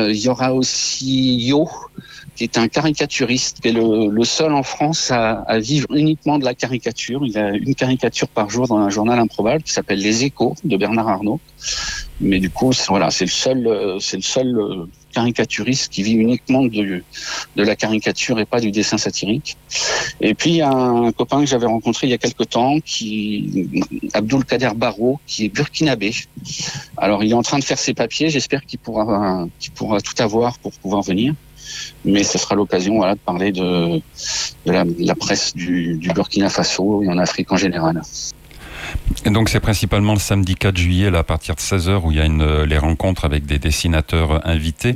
Il y aura aussi Yo, qui est un caricaturiste, qui est le seul en France à vivre uniquement de la caricature. Il a une caricature par jour dans un journal improbable qui s'appelle Les Échos de Bernard Arnault. Mais du coup, c'est le seul caricaturiste qui vit uniquement de la caricature et pas du dessin satirique. Et puis il y a un copain que j'avais rencontré il y a quelque temps, Abdul Kader Barro, qui est burkinabé. Alors il est en train de faire ses papiers. J'espère qu'il pourra tout avoir pour pouvoir venir. Mais ce sera l'occasion, de parler de la presse du Burkina Faso et en Afrique en général. Et donc c'est principalement le samedi 4 juillet, là, à partir de 16h, où il y a les rencontres avec des dessinateurs invités.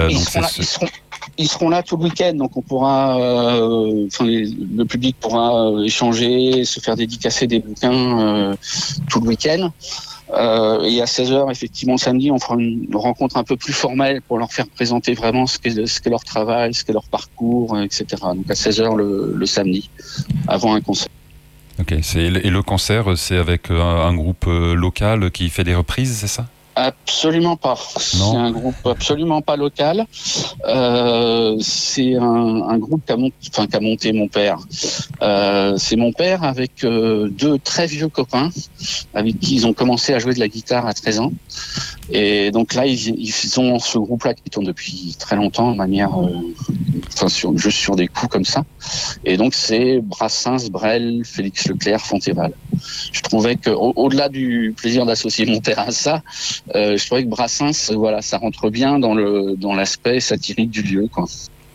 Ils seront là tout le week-end, donc on pourra, le public pourra échanger, se faire dédicacer des bouquins tout le week-end. Et à 16h, effectivement, samedi, on fera une rencontre un peu plus formelle pour leur faire présenter vraiment ce qu'est leur travail, ce qu'est leur parcours, etc. Donc à 16h le samedi, avant un concert. Ok, et le concert, c'est avec un groupe local qui fait des reprises, c'est ça ? Absolument pas. Non. C'est un groupe absolument pas local. C'est un groupe qu'a monté mon père. C'est mon père avec deux très vieux copains avec qui ils ont commencé à jouer de la guitare à 13 ans. Et donc là, ils ont ce groupe-là qui tourne depuis très longtemps de manière, juste sur des coups comme ça. Et donc c'est Brassens, Brel, Félix Leclerc, Fontéval. Je trouvais que au-delà du plaisir d'associer mon père à ça, je trouvais que Brassens, ça rentre bien dans l'aspect satirique du lieu, quoi.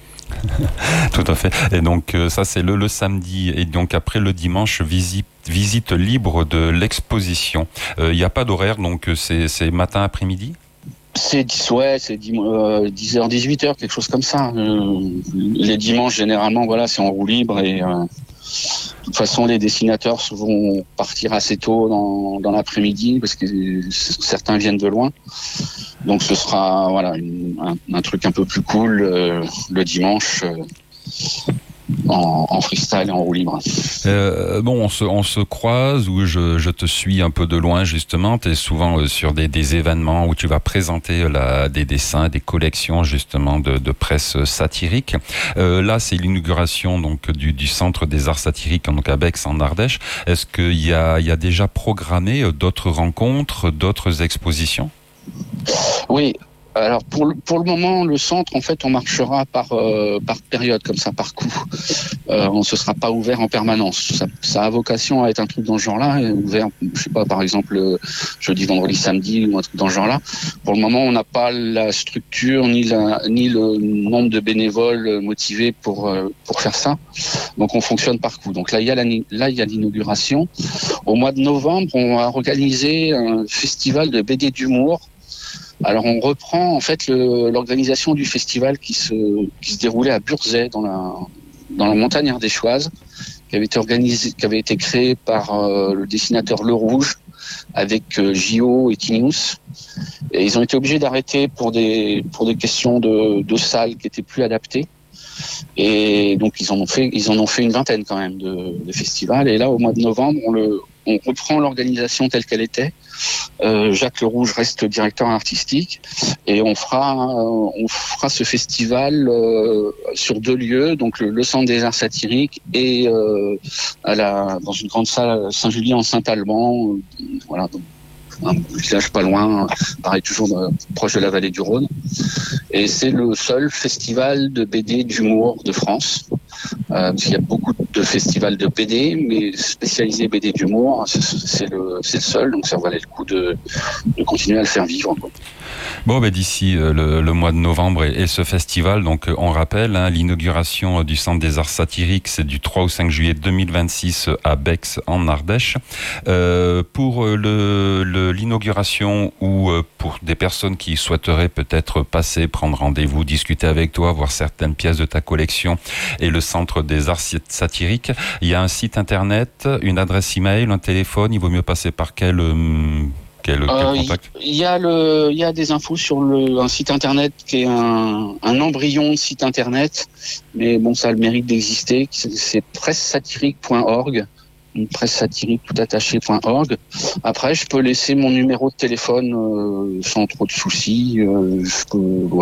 Tout à fait. Et donc ça c'est le samedi, et donc après le dimanche, visite libre de l'exposition. Il n'y a pas d'horaire, donc c'est matin après-midi. C'est 10h, 18h, quelque chose comme ça. Les dimanches, généralement, c'est en roue libre et de toute façon, les dessinateurs vont partir assez tôt dans l'après-midi parce que certains viennent de loin. Donc ce sera un truc un peu plus cool le dimanche. En freestyle et en roue libre. On se croise, ou je te suis un peu de loin justement. Tu es souvent sur des événements où tu vas présenter des dessins, des collections justement de presse satirique. Là, c'est l'inauguration donc du Centre des Arts Satiriques donc à Bex en Ardèche. Est-ce qu'il y a déjà programmé d'autres rencontres, d'autres expositions ? Oui. Alors pour le moment, le centre, en fait, on marchera par période, comme ça, par coup. On ne se sera pas ouvert en permanence. Ça a vocation à être un truc dans ce genre-là, ouvert, je sais pas, par exemple, jeudi, vendredi, samedi, ou un truc dans ce genre-là. Pour le moment, on n'a pas la structure ni le nombre de bénévoles motivés pour faire ça. Donc on fonctionne par coup. Donc là, il y a l'inauguration. Au mois de novembre, on va organiser un festival de BD d'humour. Alors on reprend en fait l'organisation du festival qui se déroulait à Burzet dans la montagne ardéchoise, qui avait été créé par le dessinateur Le Rouge avec Gio et Tinius. Et ils ont été obligés d'arrêter pour des questions de salles qui étaient plus adaptées. Et donc ils en ont fait une vingtaine quand même de festivals. Et là au mois de novembre, on reprend l'organisation telle qu'elle était. Jacques Le Rouge reste directeur artistique et on fera ce festival sur 2 lieux, donc le Centre des Arts Satiriques et dans une grande salle Saint-Julien en Saint-Alban, donc un village pas loin, pareil toujours proche de la vallée du Rhône. Et c'est le seul festival de BD d'humour de France. Parce qu'il y a beaucoup de festivals de BD, mais spécialisés BD d'humour, c'est le seul, donc ça valait le coup de continuer à le faire vivre, quoi. Bon, d'ici le mois de novembre et ce festival, donc on rappelle, l'inauguration du Centre des Arts Satiriques, c'est du 3 au 5 juillet 2026 à Bex en Ardèche. Pour l'inauguration, ou pour des personnes qui souhaiteraient peut-être passer, prendre rendez-vous, discuter avec toi, voir certaines pièces de ta collection et le Centre des Arts Satiriques, il y a un site internet, une adresse email, un téléphone. Il vaut mieux passer par quel contact ? Il y a des infos sur un site internet qui est un embryon de site internet, mais bon, ça a le mérite d'exister. C'est pressesatirique.org, une pressesatirique tout attaché.org. Après, je peux laisser mon numéro de téléphone sans trop de soucis.